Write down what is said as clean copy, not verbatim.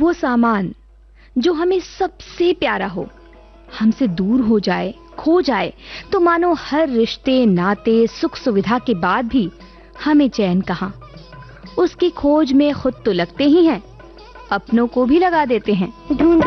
वो सामान जो हमें सबसे प्यारा हो, हमसे दूर हो जाए, खो जाए, तो मानो हर रिश्ते, नाते, सुख सुविधा के बाद भी हमें चैन कहां। उसकी खोज में खुद तो लगते ही हैं, अपनों को भी लगा देते हैं।